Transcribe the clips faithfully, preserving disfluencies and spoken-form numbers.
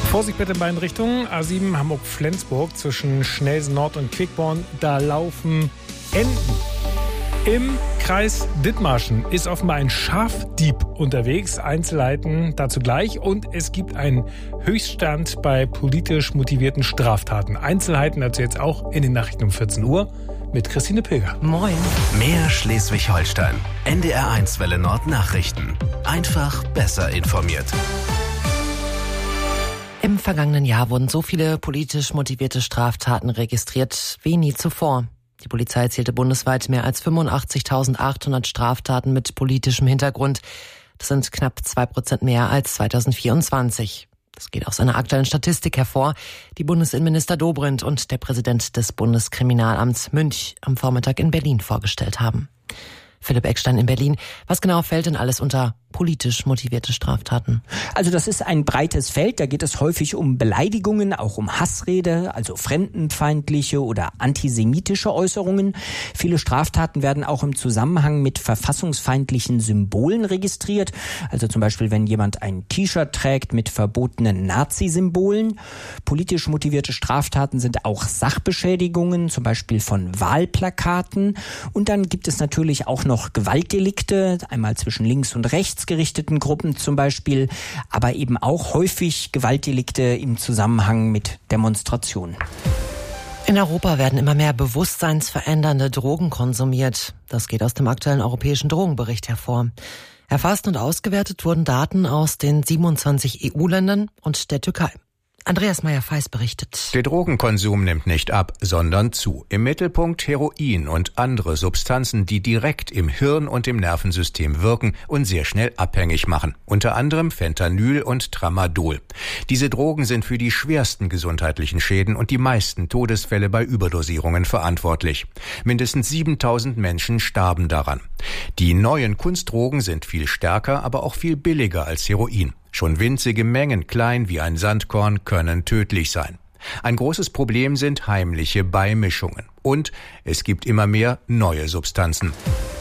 Vorsicht bitte in beiden Richtungen. A sieben Hamburg-Flensburg zwischen Schnelsen Nord und Quickborn. Da laufen Enten. Im Kreis Dithmarschen ist offenbar ein Schafdieb unterwegs. Einzelheiten dazu gleich. Und es gibt einen Höchststand bei politisch motivierten Straftaten. Einzelheiten dazu jetzt auch in den Nachrichten um vierzehn Uhr mit Christine Pilger. Moin. Mehr Schleswig-Holstein. N D R eins Welle Nord Nachrichten. Einfach besser informiert. Im vergangenen Jahr wurden so viele politisch motivierte Straftaten registriert wie nie zuvor. Die Polizei zählte bundesweit mehr als fünfundachtzigtausendachthundert Straftaten mit politischem Hintergrund. Das sind knapp zwei Prozent mehr als zweitausendvierundzwanzig. Das geht aus einer aktuellen Statistik hervor, die Bundesinnenminister Dobrindt und der Präsident des Bundeskriminalamts Münch am Vormittag in Berlin vorgestellt haben. Philipp Eckstein in Berlin. Was genau fällt denn alles unter politisch motivierte Straftaten? Also das ist ein breites Feld. Da geht es häufig um Beleidigungen, auch um Hassrede, also fremdenfeindliche oder antisemitische Äußerungen. Viele Straftaten werden auch im Zusammenhang mit verfassungsfeindlichen Symbolen registriert. Also zum Beispiel, wenn jemand ein T-Shirt trägt mit verbotenen Nazi-Symbolen. Politisch motivierte Straftaten sind auch Sachbeschädigungen, zum Beispiel von Wahlplakaten. Und dann gibt es natürlich auch noch Gewaltdelikte, einmal zwischen links und rechts gerichteten Gruppen zum Beispiel, aber eben auch häufig Gewaltdelikte im Zusammenhang mit Demonstrationen. In Europa werden immer mehr bewusstseinsverändernde Drogen konsumiert. Das geht aus dem aktuellen europäischen Drogenbericht hervor. Erfasst und ausgewertet wurden Daten aus den siebenundzwanzig E U-Ländern und der Türkei. Andreas Meyer-Feis berichtet. Der Drogenkonsum nimmt nicht ab, sondern zu. Im Mittelpunkt Heroin und andere Substanzen, die direkt im Hirn und im Nervensystem wirken und sehr schnell abhängig machen. Unter anderem Fentanyl und Tramadol. Diese Drogen sind für die schwersten gesundheitlichen Schäden und die meisten Todesfälle bei Überdosierungen verantwortlich. Mindestens siebentausend Menschen starben daran. Die neuen Kunstdrogen sind viel stärker, aber auch viel billiger als Heroin. Schon winzige Mengen, klein wie ein Sandkorn, können tödlich sein. Ein großes Problem sind heimliche Beimischungen. Und es gibt immer mehr neue Substanzen.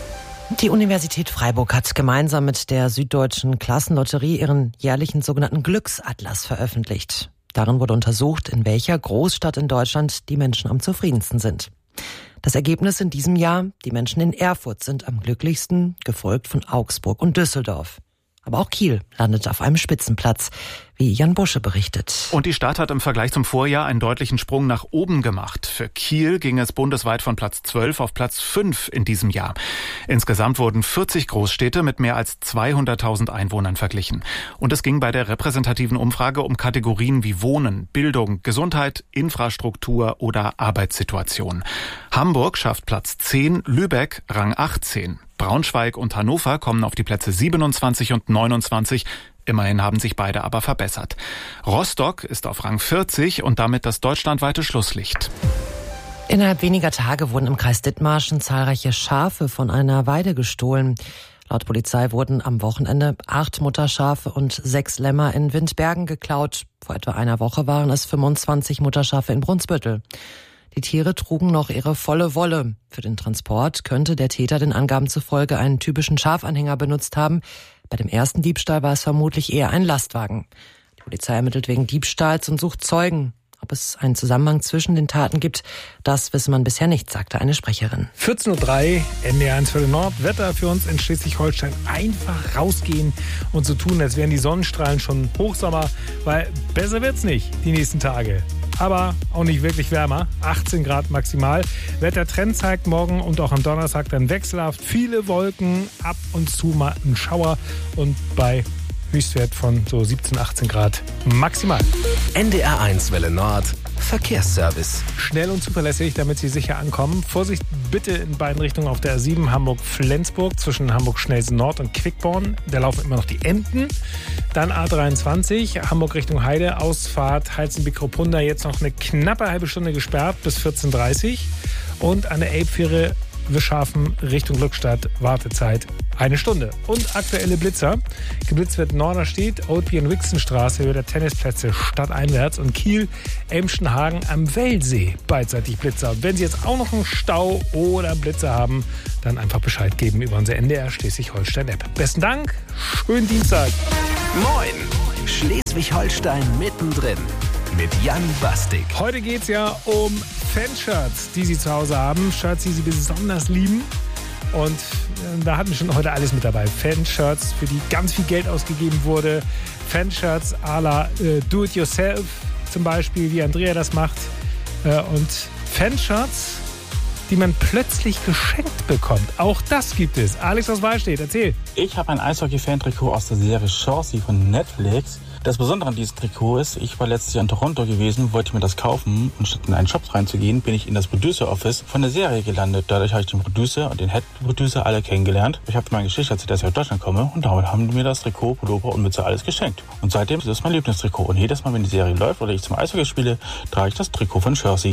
Die Universität Freiburg hat gemeinsam mit der Süddeutschen Klassenlotterie ihren jährlichen sogenannten Glücksatlas veröffentlicht. Darin wurde untersucht, in welcher Großstadt in Deutschland die Menschen am zufriedensten sind. Das Ergebnis in diesem Jahr: die Menschen in Erfurt sind am glücklichsten, gefolgt von Augsburg und Düsseldorf. Aber auch Kiel landet auf einem Spitzenplatz, wie Jan Busche berichtet. Und die Stadt hat im Vergleich zum Vorjahr einen deutlichen Sprung nach oben gemacht. Für Kiel ging es bundesweit von Platz zwölf auf Platz fünf in diesem Jahr. Insgesamt wurden vierzig Großstädte mit mehr als zweihunderttausend Einwohnern verglichen. Und es ging bei der repräsentativen Umfrage um Kategorien wie Wohnen, Bildung, Gesundheit, Infrastruktur oder Arbeitssituation. Hamburg schafft Platz zehn, Lübeck Rang achtzehn. Braunschweig und Hannover kommen auf die Plätze siebenundzwanzig und neunundzwanzig. Immerhin haben sich beide aber verbessert. Rostock ist auf Rang vierzig und damit das deutschlandweite Schlusslicht. Innerhalb weniger Tage wurden im Kreis Dithmarschen zahlreiche Schafe von einer Weide gestohlen. Laut Polizei wurden am Wochenende acht Mutterschafe und sechs Lämmer in Windbergen geklaut. Vor etwa einer Woche waren es fünfundzwanzig Mutterschafe in Brunsbüttel. Die Tiere trugen noch ihre volle Wolle. Für den Transport könnte der Täter den Angaben zufolge einen typischen Schafanhänger benutzt haben. Bei dem ersten Diebstahl war es vermutlich eher ein Lastwagen. Die Polizei ermittelt wegen Diebstahls und sucht Zeugen. Ob es einen Zusammenhang zwischen den Taten gibt, das wisse man bisher nicht, sagte eine Sprecherin. vierzehn Uhr drei, N D R eins Welle Nord. Wetter für uns in Schleswig-Holstein. Einfach rausgehen und so tun, als wären die Sonnenstrahlen schon Hochsommer, weil besser wird's nicht die nächsten Tage. Aber auch nicht wirklich wärmer. achtzehn Grad maximal. Wettertrend zeigt morgen und auch am Donnerstag dann wechselhaft viele Wolken, ab und zu mal ein Schauer und bei Höchstwert von so siebzehn, achtzehn Grad maximal. N D R eins Welle Nord Verkehrsservice. Schnell und zuverlässig, damit Sie sicher ankommen. Vorsicht bitte in beiden Richtungen auf der A sieben Hamburg-Flensburg zwischen Hamburg-Schnelsen Nord und Quickborn. Da laufen immer noch die Enten. Dann A dreiundzwanzig Hamburg Richtung Heide, Ausfahrt Heizenbeck-Ruppunda, jetzt noch eine knappe halbe Stunde gesperrt bis vierzehn Uhr dreißig. Und an der Elbfähre Wischhafen Richtung Glückstadt, Wartezeit eine Stunde. Und aktuelle Blitzer. Geblitzt wird Norderstedt, Oldby- und Wixenstraße über der Tennisplätze stadteinwärts und Kiel, Emschenhagen am Wellsee beidseitig Blitzer. Und wenn Sie jetzt auch noch einen Stau oder Blitzer haben, dann einfach Bescheid geben über unsere N D R Schleswig-Holstein-App. Besten Dank, schönen Dienstag. Moin! Schleswig-Holstein mittendrin mit Jan Bastik. Heute geht es ja um Fanshirts, die Sie zu Hause haben. Shirts, die Sie besonders lieben. Und äh, da hatten wir schon heute alles mit dabei. Fanshirts, für die ganz viel Geld ausgegeben wurde. Fanshirts à la äh, Do-it-yourself zum Beispiel, wie Andrea das macht. Äh, und Fanshirts, die man plötzlich geschenkt bekommt. Auch das gibt es. Alex aus Wahlstedt, erzähl. Ich habe ein Eishockey-Fan-Trikot aus der Serie Chauncey von Netflix. Das Besondere an diesem Trikot ist, ich war letztes Jahr in Toronto gewesen, wollte mir das kaufen und statt in einen Shop reinzugehen, bin ich in das Producer-Office von der Serie gelandet. Dadurch habe ich den Producer und den Head-Producer alle kennengelernt. Ich habe meine Geschichte erzählt, dass ich aus Deutschland komme und damit haben die mir das Trikot, Pullover und Mütze alles geschenkt. Und seitdem ist es mein Lieblingstrikot. Und jedes Mal, wenn die Serie läuft oder ich zum Eishockey spiele, trage ich das Trikot von Chauncey.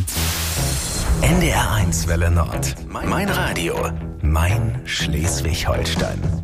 N D R eins Welle Nord. Mein Radio. Mein Schleswig-Holstein.